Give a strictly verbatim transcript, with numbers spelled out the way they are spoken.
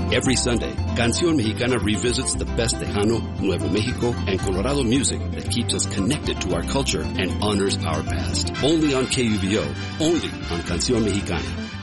Every Sunday, Canción Mexicana revisits the best Tejano, Nuevo Mexico, and Colorado music that keeps us connected to our culture and honors our past. Only on K U V O, only on Canción Mexicana.